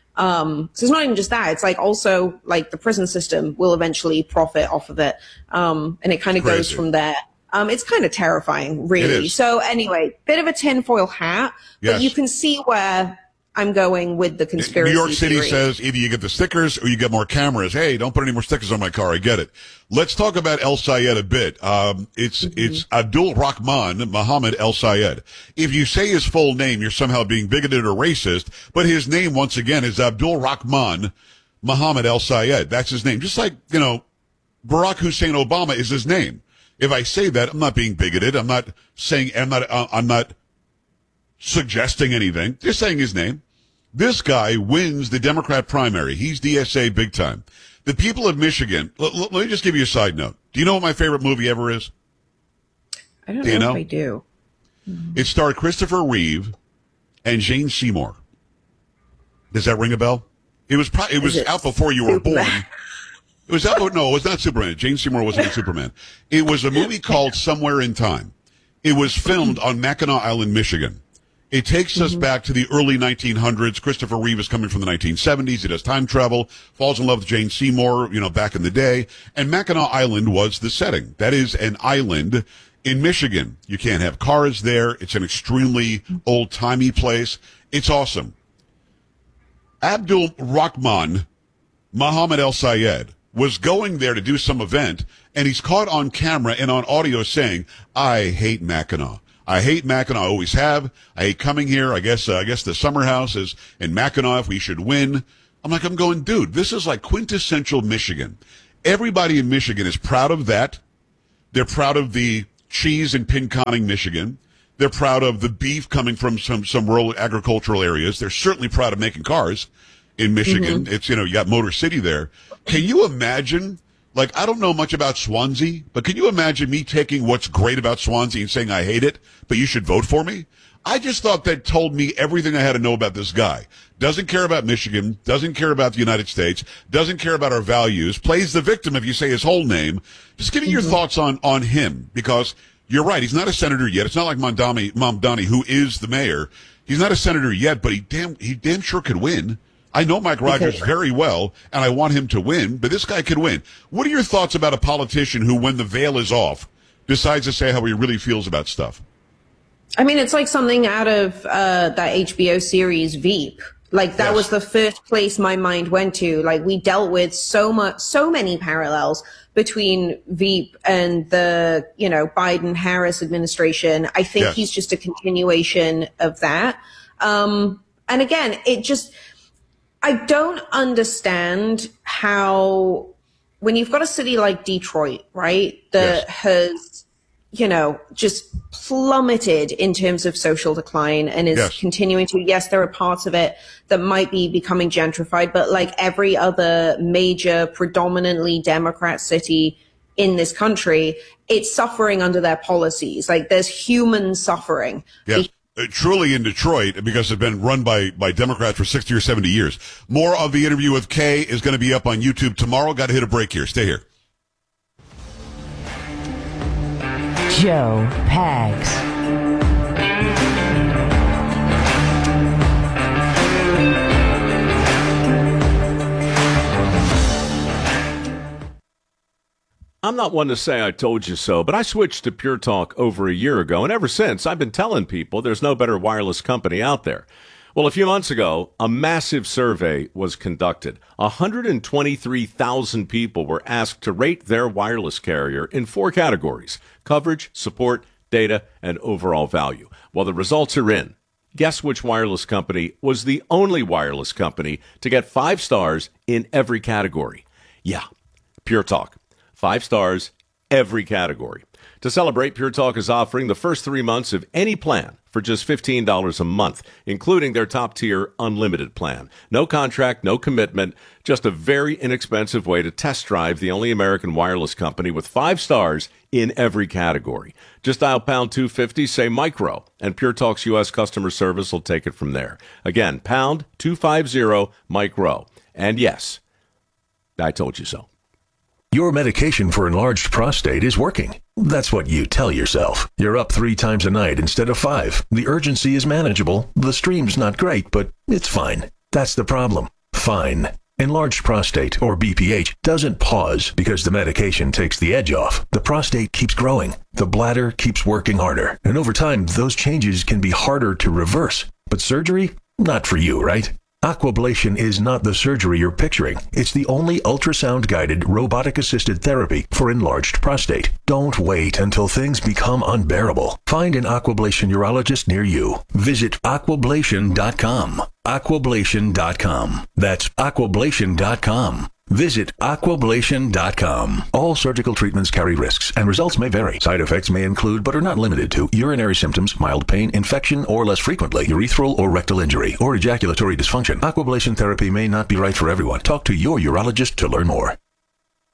So it's not even just that. It's like also like the prison system will eventually profit off of it. And it kind of goes from there. It's kind of terrifying, really. So anyway, bit of a tinfoil hat, but you can see where I'm going with the conspiracy New York City theory. says either you get the stickers or you get more cameras. Hey, don't put any more stickers on my car. I get it. Let's talk about El Sayed a bit. It's Abdul Rahman Mohammed El Sayed. If you say his full name, you're somehow being bigoted or racist, but his name, once again, is Abdul Rahman Mohammed El Sayed. That's his name. Just like, you know, Barack Hussein Obama is his name. If I say that, I'm not being bigoted. I'm not suggesting anything. Just saying his name. This guy wins the Democrat primary. He's DSA big time. The people of Michigan, let me just give you a side note. Do you know what my favorite movie ever is? I don't know if I do. It starred Christopher Reeve and Jane Seymour. Does that ring a bell? It was out before you were born. It was out. No, it was not Superman. Jane Seymour wasn't Superman. It was a movie called Somewhere in Time. It was filmed on Mackinac Island, Michigan. It takes us back to the early 1900s. Christopher Reeve is coming from the 1970s. He does time travel, falls in love with Jane Seymour, back in the day. And Mackinac Island was the setting. That is an island in Michigan. You can't have cars there. It's an extremely old-timey place. It's awesome. Abdul Rahman Mohammed El Sayed was going there to do some event, and he's caught on camera and on audio saying, "I hate Mackinac. I hate Mackinac. I always have. I hate coming here. I guess the summer house is in Mackinac if we should win." I'm going, dude, this is like quintessential Michigan. Everybody in Michigan is proud of that. They're proud of the cheese in Pinconning, Michigan. They're proud of the beef coming from some rural agricultural areas. They're certainly proud of making cars in Michigan. It's, you got Motor City there. Can you imagine, I don't know much about Swansea, but can you imagine me taking what's great about Swansea and saying I hate it, but you should vote for me? I just thought that told me everything I had to know about this guy. Doesn't care about Michigan, doesn't care about the United States, doesn't care about our values, plays the victim if you say his whole name. Just give me your thoughts on him, because you're right. He's not a senator yet. It's not like Mamdani, who is the mayor. He's not a senator yet, but he damn sure could win. I know Mike Rogers very well, and I want him to win, but this guy could win. What are your thoughts about a politician who, when the veil is off, decides to say how he really feels about stuff? I mean, it's like something out of that HBO series Veep. That was the first place my mind went to. We dealt with so many parallels between Veep and the, Biden-Harris administration. I think he's just a continuation of that. And again, I don't understand how, when you've got a city like Detroit, right, that has, just plummeted in terms of social decline and is continuing to, yes, there are parts of it that might be becoming gentrified, but like every other major, predominantly Democrat city in this country, it's suffering under their policies. There's human suffering. Yes. Truly in Detroit, because it's been run by Democrats for 60 or 70 years. More of the interview with Kay is going to be up on YouTube tomorrow. Got to hit a break here. Stay here. Joe Pags. I'm not one to say I told you so, but I switched to Pure Talk over a year ago, and ever since, I've been telling people there's no better wireless company out there. Well, a few months ago, a massive survey was conducted. 123,000 people were asked to rate their wireless carrier in 4 categories: coverage, support, data, and overall value. Well, the results are in. Guess which wireless company was the only wireless company to get 5 stars in every category? Yeah, Pure Talk. 5 stars, every category. To celebrate, Pure Talk is offering the first 3 months of any plan for just $15 a month, including their top-tier unlimited plan. No contract, no commitment, just a very inexpensive way to test drive the only American wireless company with 5 stars in every category. Just dial pound 250, say micro, and Pure Talk's U.S. customer service will take it from there. Again, pound 250, micro. And yes, I told you so. Your medication for enlarged prostate is working. That's what you tell yourself. You're up 3 times a night instead of 5. The urgency is manageable. The stream's not great, but it's fine. That's the problem. Fine. Enlarged prostate, or BPH, doesn't pause because the medication takes the edge off. The prostate keeps growing. The bladder keeps working harder. And over time, those changes can be harder to reverse. But surgery? Not for you, right? Aquablation is not the surgery you're picturing. It's the only ultrasound-guided, robotic-assisted therapy for enlarged prostate. Don't wait until things become unbearable. Find an Aquablation urologist near you. Visit aquablation.com. Aquablation.com. That's aquablation.com. Visit aquablation.com. All surgical treatments carry risks, and results may vary. Side effects may include, but are not limited to, urinary symptoms, mild pain, infection, or less frequently, urethral or rectal injury, or ejaculatory dysfunction. Aquablation therapy may not be right for everyone. Talk to your urologist to learn more.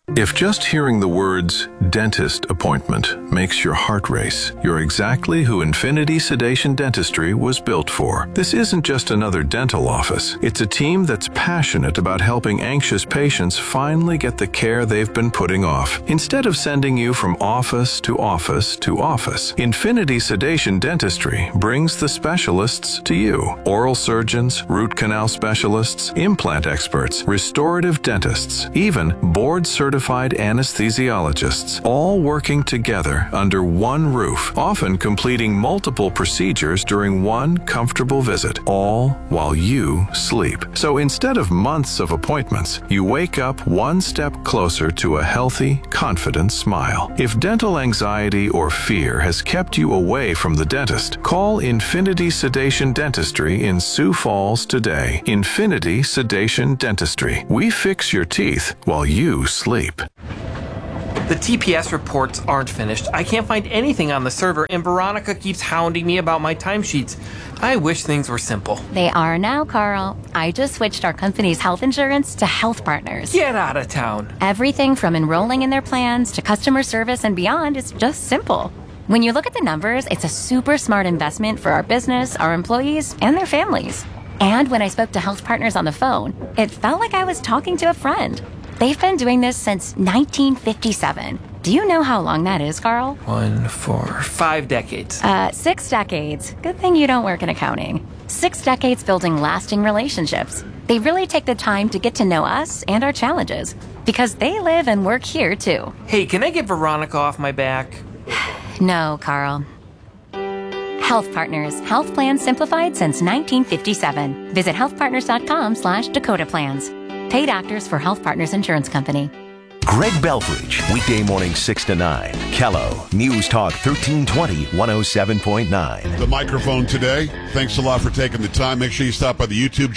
If just hearing the words dentist appointment makes your heart race, you're exactly who Infinity Sedation Dentistry was built for. This isn't just another dental office. It's a team that's passionate about helping anxious patients finally get the care they've been putting off. Instead of sending you from office to office to office, Infinity Sedation Dentistry brings the specialists to you. Oral surgeons, root canal specialists, implant experts, restorative dentists, even board-certified anesthesiologists, all working together under one roof, often completing multiple procedures during one comfortable visit, all while you sleep. So instead of months of appointments, you wake up one step closer to a healthy, confident smile. If dental anxiety or fear has kept you away from the dentist, call Infinity Sedation Dentistry in Sioux Falls today. Infinity Sedation Dentistry. We fix your teeth while you sleep. The TPS reports aren't finished. I can't find anything on the server, and Veronica keeps hounding me about my timesheets. I wish things were simple. They are now, Carl. I just switched our company's health insurance to Health Partners. Get out of town. Everything from enrolling in their plans to customer service and beyond is just simple. When you look at the numbers, it's a super smart investment for our business, our employees, and their families. And when I spoke to Health Partners on the phone, it felt like I was talking to a friend. They've been doing this since 1957. Do you know how long that is, Carl? 1, 4, 5 decades. 6 decades. Good thing you don't work in accounting. 6 decades building lasting relationships. They really take the time to get to know us and our challenges because they live and work here too. Hey, can I get Veronica off my back? No, Carl. Health Partners. Health plans simplified since 1957. Visit healthpartners.com/Dakota Plans. Paid actors for Health Partners Insurance Company. Greg Belfridge, weekday morning 6 to 9. Kello, News Talk 1320, 107.9. The microphone today. Thanks a lot for taking the time. Make sure you stop by the YouTube,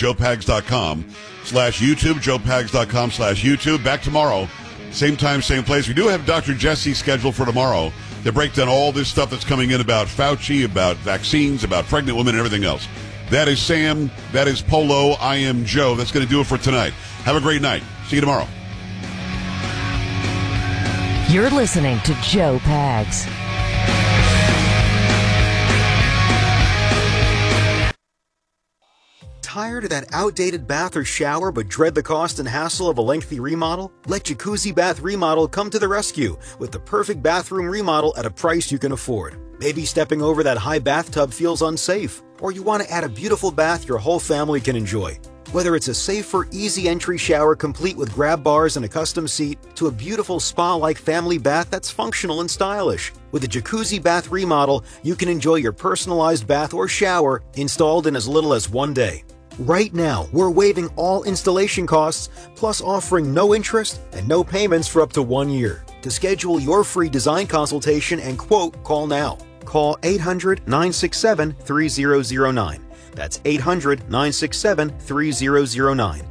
joepags.com/YouTube, joepags.com/YouTube. Back tomorrow, same time, same place. We do have Dr. Jesse scheduled for tomorrow to break down all this stuff that's coming in about Fauci, about vaccines, about pregnant women, and everything else. That is Sam. That is Polo. I am Joe. That's going to do it for tonight. Have a great night. See you tomorrow. You're listening to Joe Pags. Tired of that outdated bath or shower but dread the cost and hassle of a lengthy remodel? Let Jacuzzi Bath Remodel come to the rescue with the perfect bathroom remodel at a price you can afford. Maybe stepping over that high bathtub feels unsafe, or you want to add a beautiful bath your whole family can enjoy. Whether it's a safer, easy entry shower complete with grab bars and a custom seat, to a beautiful spa-like family bath that's functional and stylish. With the Jacuzzi Bath Remodel, you can enjoy your personalized bath or shower installed in as little as 1 day. Right now, we're waiving all installation costs, plus offering no interest and no payments for up to 1 year. To schedule your free design consultation and quote, call now. Call 800-967-3009. That's 800-967-3009.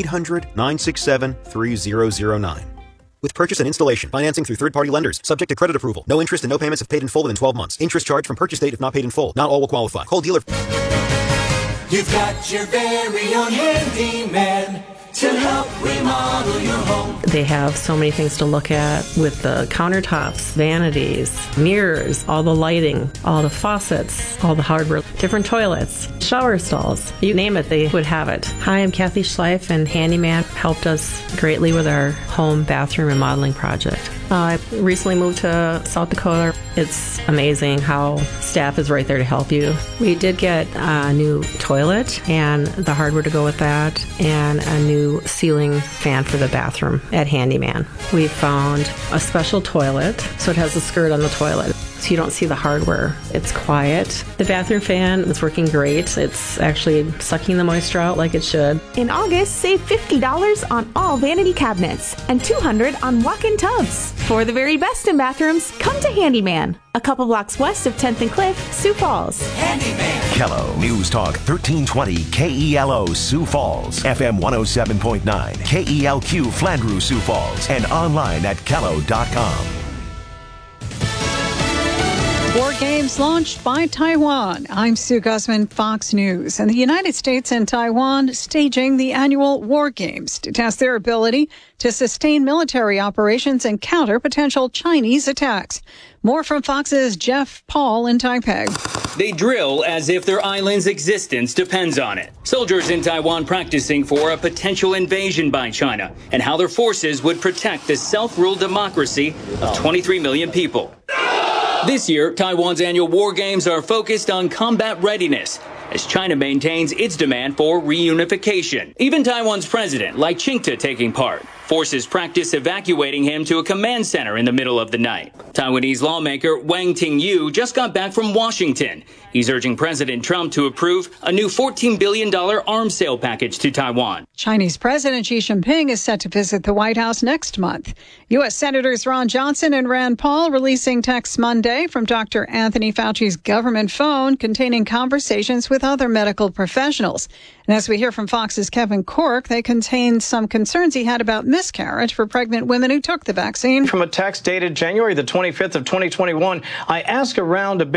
800-967-3009. With purchase and installation, financing through third-party lenders, subject to credit approval. No interest and no payments if paid in full within 12 months. Interest charged from purchase date if not paid in full. Not all will qualify. Call dealer. You've got your very own handyman to help remodel your home. They have so many things to look at with the countertops, vanities, mirrors, all the lighting, all the faucets, all the hardware, different toilets, shower stalls. You name it, they would have it. Hi, I'm Kathy Schleif, and Handyman helped us greatly with our home bathroom remodeling project. I recently moved to South Dakota. It's amazing how staff is right there to help you. We did get a new toilet and the hardware to go with that, and a new ceiling fan for the bathroom at Handyman. We found a special toilet, so it has a skirt on the toilet, so you don't see the hardware. It's quiet. The bathroom fan is working great. It's actually sucking the moisture out like it should. In August, save $50 on all vanity cabinets and $200 on walk-in tubs. For the very best in bathrooms, come to Handyman, a couple blocks west of 10th and Cliff, Sioux Falls. Handyman. Kello, News Talk 1320, KELO, Sioux Falls, FM 107.9, KELQ, Flandreau, Sioux Falls, and online at kello.com. War games launched by Taiwan. I'm Sue Guzman, Fox News. And the United States and Taiwan staging the annual War Games to test their ability to sustain military operations and counter potential Chinese attacks. More from Fox's Jeff Paul in Taipei. They drill as if their island's existence depends on it. Soldiers in Taiwan practicing for a potential invasion by China and how their forces would protect the self-ruled democracy of 23 million people. This year, Taiwan's annual war games are focused on combat readiness as China maintains its demand for reunification. Even Taiwan's president, Lai Ching-te, taking part. Forces practice evacuating him to a command center in the middle of the night. Taiwanese lawmaker Wang Ting-yu just got back from Washington. He's urging President Trump to approve a new $14 billion arms sale package to Taiwan. Chinese President Xi Jinping is set to visit the White House next month. U.S. Senators Ron Johnson and Rand Paul releasing texts Monday from Dr. Anthony Fauci's government phone containing conversations with other medical professionals. And as we hear from Fox's Kevin Corke, they contain some concerns he had about miscarriage for pregnant women who took the vaccine. From a text dated January the 25th of 2021, I ask around a bit.